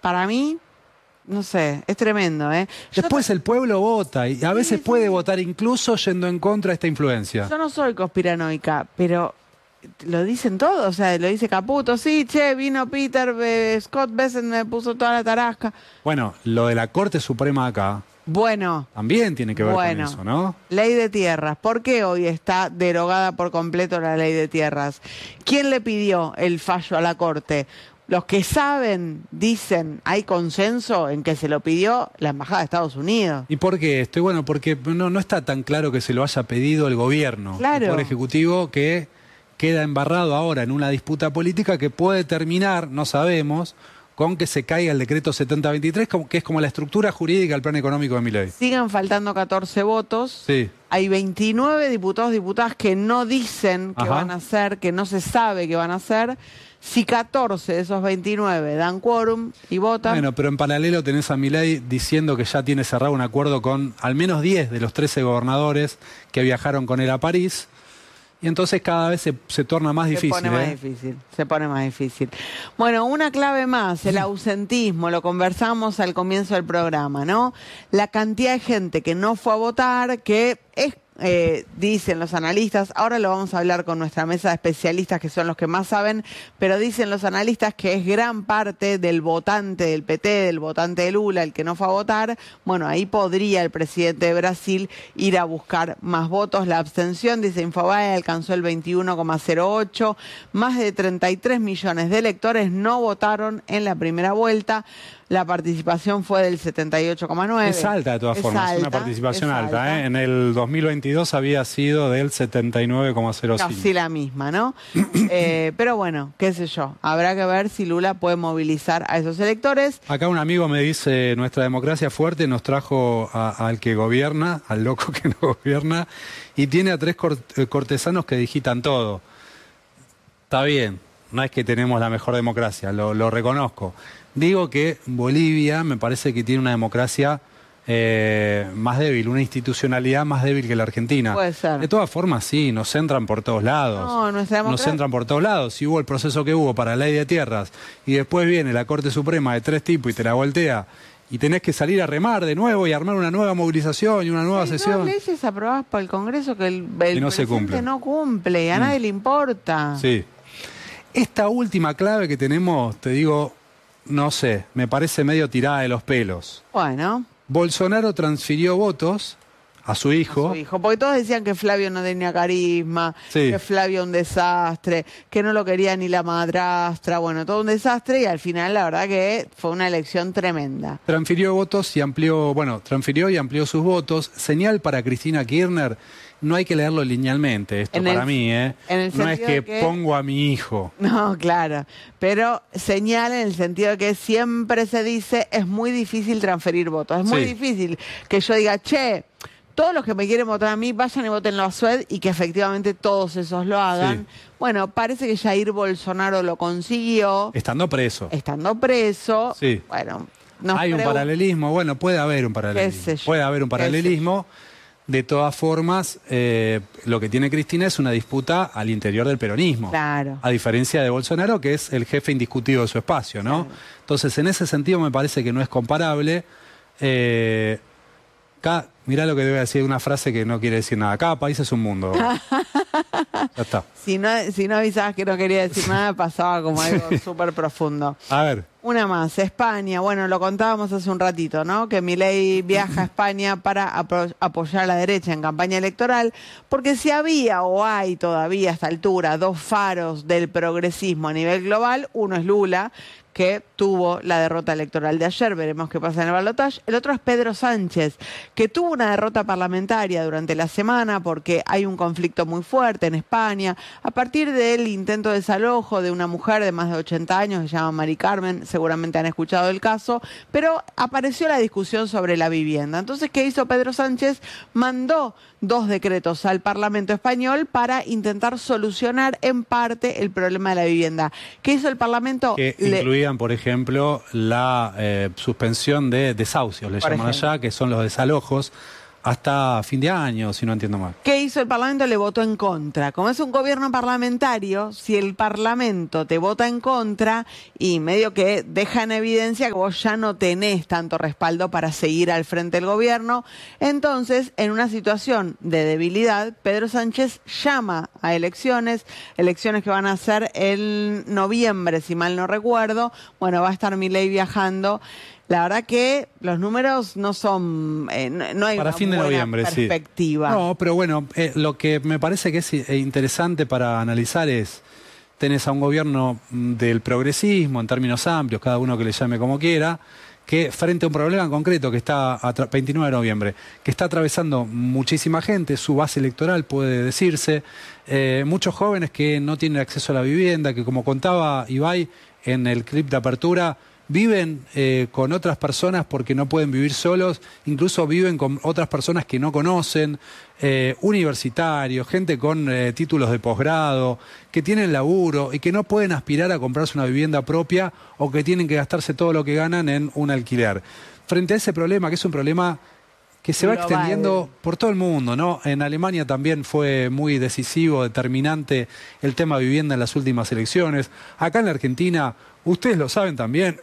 para mí, no sé, es tremendo, ¿eh? Después el pueblo vota y a veces puede votar incluso yendo en contra de esta influencia. Yo no soy conspiranoica, pero lo dicen todos, o sea, lo dice Caputo, sí, che, vino Peter, Scott Bessent me puso toda la tarasca. Bueno, lo de la Corte Suprema acá Bueno, también tiene que ver con eso, ¿no? Ley de tierras. ¿Por qué hoy está derogada por completo la ley de tierras? ¿Quién le pidió el fallo a la Corte? Los que saben, dicen, hay consenso en que se lo pidió la Embajada de Estados Unidos. ¿Y por qué esto? Y bueno, porque no está tan claro que se lo haya pedido el gobierno, Claro. el Poder Ejecutivo, que queda embarrado ahora en una disputa política que puede terminar, no sabemos, con que se caiga el decreto 7023, que es como la estructura jurídica del plan económico de Milei. Siguen faltando 14 votos. Sí. Hay 29 diputados y diputadas que no dicen qué van a hacer, que no se sabe qué van a hacer. Si 14 de esos 29 dan quórum y votan... Bueno, pero en paralelo tenés a Milei diciendo que ya tiene cerrado un acuerdo con al menos 10 de los 13 gobernadores que viajaron con él a París. Y entonces cada vez se torna más difícil. Se pone más difícil. Bueno, una clave más, el ausentismo, lo conversamos al comienzo del programa, ¿no? La cantidad de gente que no fue a votar, que es... dicen los analistas, ahora lo vamos a hablar con nuestra mesa de especialistas que son los que más saben, pero dicen los analistas que es gran parte del votante del PT, del votante de Lula, el que no fue a votar. Bueno, ahí podría el presidente de Brasil ir a buscar más votos. La abstención, dice Infobae, alcanzó el 21,08. Más de 33 millones de electores no votaron en la primera vuelta. La participación fue del 78,9. Es alta de todas formas, es una participación alta, ¿eh? En el 2022 había sido del 79,05. Casi la misma, ¿no? Pero bueno, qué sé yo. Habrá que ver si Lula puede movilizar a esos electores. Acá un amigo me dice, nuestra democracia fuerte nos trajo al que gobierna, al loco que no gobierna, y tiene a 3 cortesanos que digitan todo. Está bien, no es que tenemos la mejor democracia, lo reconozco. Digo que Bolivia me parece que tiene una democracia más débil, una institucionalidad más débil que la Argentina. Puede ser. De todas formas, sí, nos entran por todos lados. No, nuestra democracia... Nos entran por todos lados. Si hubo el proceso que hubo para la ley de tierras y después viene la Corte Suprema de 3 tipos y te la voltea y tenés que salir a remar de nuevo y armar una nueva movilización y una nueva sesión. Hay leyes aprobadas por el Congreso que el no presidente no cumple, a nadie le importa. Sí. Esta última clave que tenemos, te digo... No sé, me parece medio tirada de los pelos. Bueno. Bolsonaro transfirió votos a su hijo. Porque todos decían que Flavio no tenía carisma, que Flavio un desastre, que no lo quería ni la madrastra, bueno, todo un desastre y al final la verdad que fue una elección tremenda. Transfirió votos y amplió sus votos. Señal para Cristina Kirchner, no hay que leerlo linealmente, esto para mí, ¿eh? No es que pongo a mi hijo. No, claro, pero señal en el sentido de que siempre se dice es muy difícil transferir votos, es muy difícil que yo diga, che, todos los que me quieren votar a mí, vayan y voten a Sued y que efectivamente todos esos lo hagan. Sí. Bueno, parece que Jair Bolsonaro lo consiguió. Estando preso. Sí. Bueno, hay un paralelismo, bueno, puede haber un paralelismo. Puede haber un paralelismo. De todas formas, lo que tiene Cristina es una disputa al interior del peronismo. Claro. A diferencia de Bolsonaro, que es el jefe indiscutido de su espacio, ¿no? Claro. Entonces, en ese sentido me parece que no es comparable. Mirá lo que debe decir, una frase que no quiere decir nada. Cada país es un mundo. Ya está. Si no avisabas que no quería decir nada, pasaba como algo súper profundo. A ver. Una más, España. Bueno, lo contábamos hace un ratito, ¿no? Que Milei viaja a España para apoyar a la derecha en campaña electoral, porque si había o hay todavía a esta altura 2 faros del progresismo a nivel global, uno es Lula, que tuvo la derrota electoral de ayer, veremos qué pasa en el balotaje. El otro es Pedro Sánchez, que tuvo una derrota parlamentaria durante la semana porque hay un conflicto muy fuerte en España, a partir del intento de desalojo de una mujer de más de 80 años, que se llama Mari Carmen, seguramente han escuchado el caso, pero apareció la discusión sobre la vivienda. Entonces, ¿qué hizo Pedro Sánchez? Mandó 2 decretos al Parlamento español para intentar solucionar en parte el problema de la vivienda. ¿Qué hizo el Parlamento? Que incluían, por ejemplo, la suspensión de desahucios, le llaman allá, que son los desalojos hasta fin de año, si no entiendo mal. ¿Qué hizo el Parlamento? Le votó en contra. Como es un gobierno parlamentario, si el Parlamento te vota en contra y medio que deja en evidencia que vos ya no tenés tanto respaldo para seguir al frente del gobierno, entonces, en una situación de debilidad, Pedro Sánchez llama a elecciones que van a ser en noviembre, si mal no recuerdo. Bueno, va a estar Milei viajando. La verdad que los números no son, no hay para una fin de buena noviembre, perspectiva. Sí. No, pero bueno, lo que me parece que es interesante para analizar es, tenés a un gobierno del progresismo, en términos amplios, cada uno que le llame como quiera, que frente a un problema en concreto que está, 29 de noviembre, que está atravesando muchísima gente, su base electoral puede decirse, muchos jóvenes que no tienen acceso a la vivienda, que como contaba Ibai en el clip de apertura, viven con otras personas porque no pueden vivir solos, incluso viven con otras personas que no conocen, universitarios, gente con títulos de posgrado, que tienen laburo y que no pueden aspirar a comprarse una vivienda propia o que tienen que gastarse todo lo que ganan en un alquiler. Frente a ese problema, que es un problema que se va extendiendo por todo el mundo, ¿no? En Alemania también fue muy decisivo, determinante el tema vivienda en las últimas elecciones. Acá en la Argentina, ustedes lo saben también,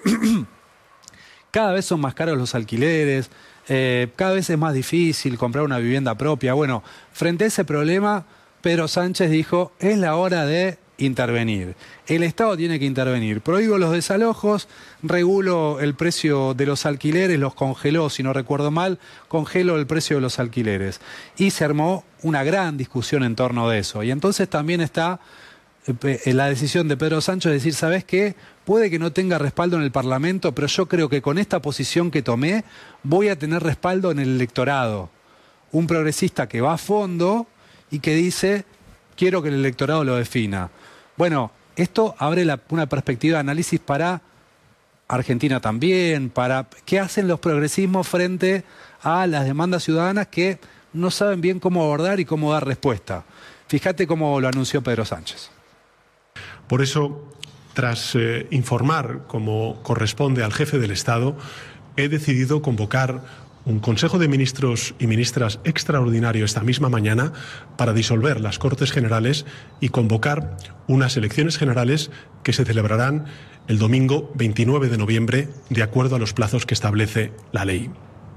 cada vez son más caros los alquileres, cada vez es más difícil comprar una vivienda propia. Bueno, frente a ese problema, Pedro Sánchez dijo, es la hora de intervenir. El Estado tiene que intervenir. Prohíbo los desalojos, regulo el precio de los alquileres, los congeló, si no recuerdo mal, congeló el precio de los alquileres. Y se armó una gran discusión en torno de eso. Y entonces también está la decisión de Pedro Sánchez de decir, ¿sabes qué? Puede que no tenga respaldo en el Parlamento, pero yo creo que con esta posición que tomé voy a tener respaldo en el electorado. Un progresista que va a fondo y que dice, quiero que el electorado lo defina. Bueno, esto abre una perspectiva de análisis para Argentina también, para qué hacen los progresismos frente a las demandas ciudadanas que no saben bien cómo abordar y cómo dar respuesta. Fíjate cómo lo anunció Pedro Sánchez. Por eso, tras informar como corresponde al jefe del Estado, he decidido convocar un Consejo de Ministros y Ministras extraordinario esta misma mañana para disolver las Cortes Generales y convocar unas elecciones generales que se celebrarán el domingo 29 de noviembre, de acuerdo a los plazos que establece la ley.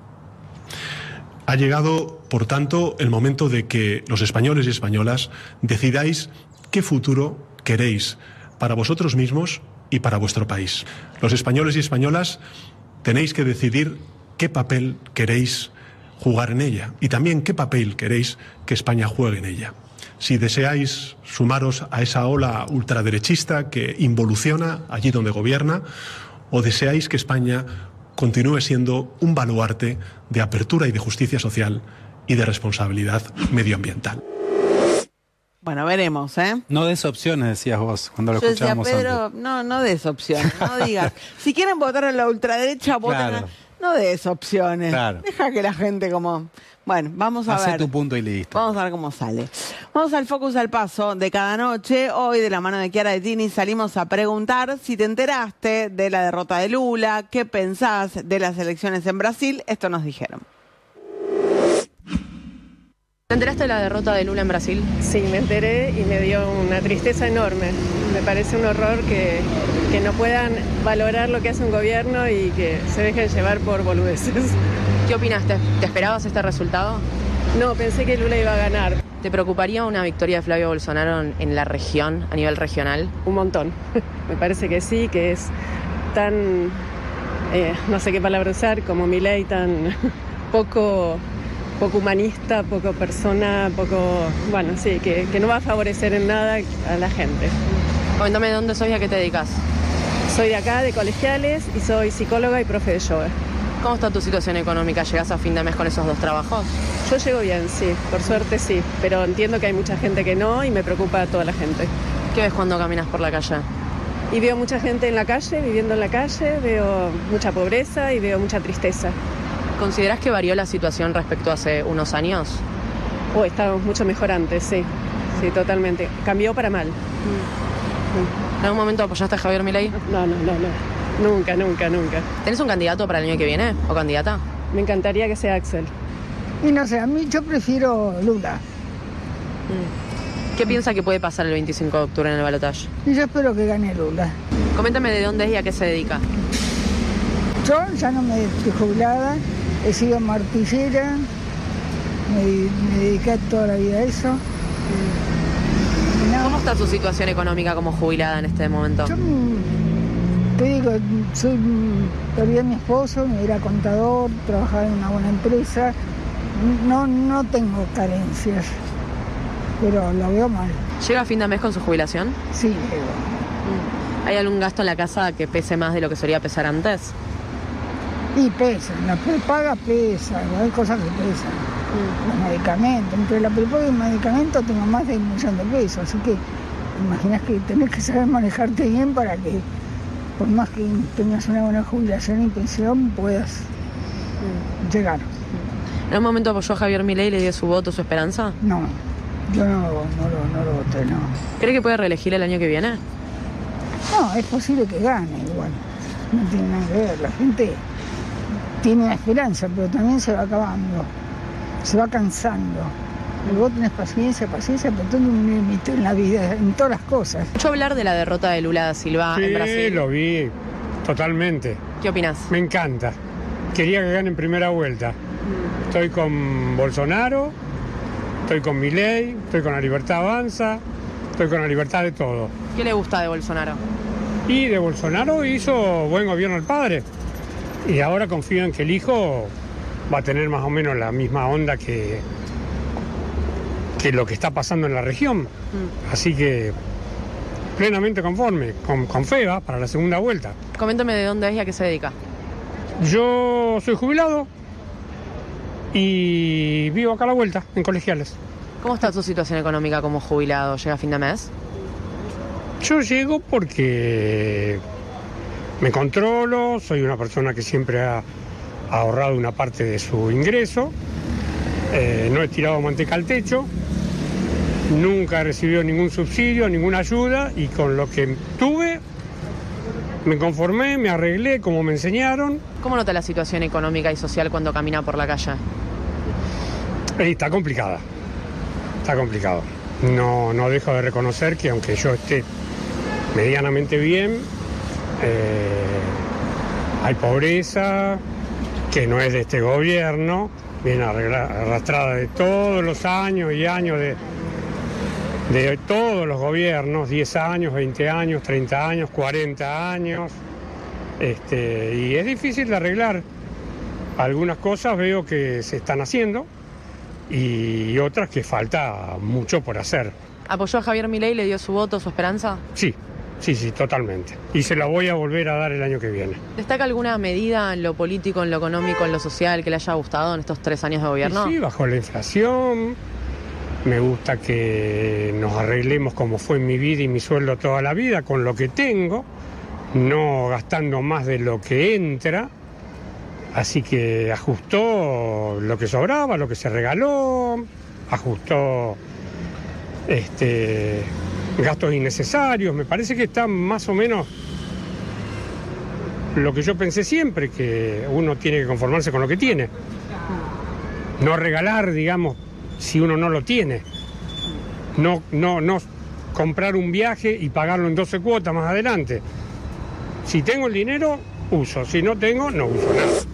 Ha llegado, por tanto, el momento de que los españoles y españolas decidáis qué futuro queréis para vosotros mismos y para vuestro país. Los españoles y españolas tenéis que decidir qué papel queréis jugar en ella y también qué papel queréis que España juegue en ella. Si deseáis sumaros a esa ola ultraderechista que involuciona allí donde gobierna, o deseáis que España continúe siendo un baluarte de apertura y de justicia social y de responsabilidad medioambiental. Bueno, veremos, ¿eh? No des opciones, decías vos, cuando lo escuchábamos antes. Pedro, no des opciones, no digas. Si quieren votar a la ultraderecha, voten Claro. No des opciones. Claro. Deja que la gente como... Bueno, vamos a ver. Hacé tu punto y listo. Vamos a ver cómo sale. Vamos al Focus al Paso de cada noche. Hoy, de la mano de Chiara de Tini, salimos a preguntar si te enteraste de la derrota de Lula, qué pensás de las elecciones en Brasil. Esto nos dijeron. ¿Te enteraste de la derrota de Lula en Brasil? Sí, me enteré y me dio una tristeza enorme. Me parece un horror que no puedan valorar lo que hace un gobierno y que se dejen llevar por boludeces. ¿Qué opinaste? ¿Te esperabas este resultado? No, pensé que Lula iba a ganar. ¿Te preocuparía una victoria de Flavio Bolsonaro en la región, a nivel regional? Un montón. Me parece que sí, que es tan, no sé qué palabra usar, como Milei, tan poco humanista, poco persona, bueno, sí, que no va a favorecer en nada a la gente. Coméntame, ¿de dónde sos y a qué te dedicas? Soy de acá, de Colegiales, y soy psicóloga y profe de yoga. ¿Cómo está tu situación económica? ¿Llegás a fin de mes con esos dos trabajos? Yo llego bien, sí, por suerte sí, pero entiendo que hay mucha gente que no y me preocupa a toda la gente. ¿Qué ves cuando caminas por la calle? Y veo mucha gente en la calle, viviendo en la calle, veo mucha pobreza y veo mucha tristeza. ¿Considerás que varió la situación respecto a hace unos años? Estábamos mucho mejor antes, sí, totalmente. Cambió para mal. ¿En algún momento apoyaste a Javier Milei? No, nunca. ¿Tenés un candidato para el año que viene o candidata? Me encantaría que sea Axel. Y no sé, a mí yo prefiero Lula. ¿Qué piensa que puede pasar el 25 de octubre en el balotaje? Y yo espero que gane Lula. Coméntame de dónde es y a qué se dedica. Yo ya no me estoy jubilada, he sido martillera, me dediqué toda la vida a eso. ¿Cómo está su situación económica como jubilada en este momento? Yo te digo, perdí a mi esposo, era contador, trabajaba en una buena empresa, no tengo carencias, pero lo veo mal. ¿Llega a fin de mes con su jubilación? Sí, llego. ¿Hay algún gasto en la casa que pese más de lo que solía pesar antes? Y pesa, la prepaga pesa, hay cosas que pesan. Los medicamentos, entre la prepaga y el medicamento tengo más de 1 millón de pesos, así que imaginas que tenés que saber manejarte bien para que, por más que tengas una buena jubilación y pensión, puedas llegar. ¿En un momento apoyó a Javier Milei y le dio su voto, su esperanza? No, yo no lo voté, no. ¿Cree que puede reelegir el año que viene? No, es posible que gane igual, no tiene nada que ver, la gente tiene una esperanza, pero también se va acabando, se va cansando. Y vos tenés paciencia, pero tenés un límite en la vida, en todas las cosas. ¿Escuchó hablar de la derrota de Lula da Silva en Brasil? Sí, lo vi, totalmente. ¿Qué opinás? Me encanta. Quería que gane en primera vuelta. Estoy con Bolsonaro, estoy con Milei, estoy con La Libertad Avanza, estoy con la libertad de todo. ¿Qué le gusta de Bolsonaro? Y de Bolsonaro hizo buen gobierno el padre. Y ahora confío en que el hijo va a tener más o menos la misma onda que lo que está pasando en la región. Así que plenamente conforme, con fe va para la segunda vuelta. Coméntame de dónde es y a qué se dedica. Yo soy jubilado y vivo acá a la vuelta, en Colegiales. ¿Cómo está su situación económica como jubilado? ¿Llega a fin de mes? Yo llego porque me controlo, soy una persona que siempre ha ahorrado una parte de su ingreso, no he tirado manteca al techo, nunca he recibido ningún subsidio, ninguna ayuda, y con lo que tuve me conformé, me arreglé como me enseñaron. ¿Cómo nota la situación económica y social cuando camina por la calle? Está complicada, está complicado. No dejo de reconocer que aunque yo esté medianamente bien, hay pobreza, que no es de este gobierno, viene arrastrada de todos los años y años de todos los gobiernos, 10 años, 20 años, 30 años, 40 años, y es difícil de arreglar. Algunas cosas veo que se están haciendo y otras que falta mucho por hacer. ¿Apoyó a Javier Milei, le dio su voto, su esperanza? Sí, totalmente. Y se la voy a volver a dar el año que viene. ¿Destaca alguna medida en lo político, en lo económico, en lo social que le haya gustado en estos 3 años de gobierno? Sí, bajó la inflación. Me gusta que nos arreglemos como fue mi vida y mi sueldo toda la vida, con lo que tengo, no gastando más de lo que entra. Así que ajustó lo que sobraba, lo que se regaló, ajustó gastos innecesarios. Me parece que está más o menos lo que yo pensé siempre, que uno tiene que conformarse con lo que tiene. No regalar, digamos, si uno no lo tiene. No comprar un viaje y pagarlo en 12 cuotas más adelante. Si tengo el dinero, uso. Si no tengo, no uso nada.